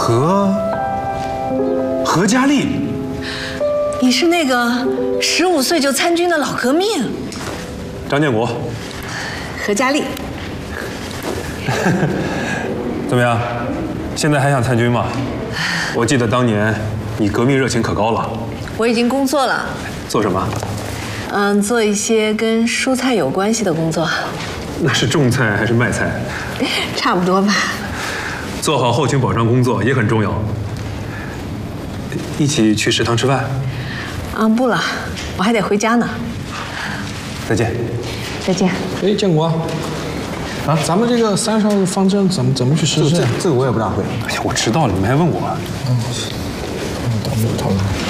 何佳丽， 你是那个15岁就参军的老革命张建国， 何佳丽。 怎么样？现在还想参军吗？我记得当年你革命热情可高了。 我已经工作了。 做什么？ 做一些跟蔬菜有关系的工作。 那是种菜还是卖菜？ 差不多吧。 做好后勤保障工作也很重要。一起去食堂吃饭？ 不了，我还得回家呢。 再见。 再见。 哎，建国，咱们这个3少日方针怎么去实施？ 这个我也不大会。 哎呀，我迟到了，你们还问我？ 我们讨论。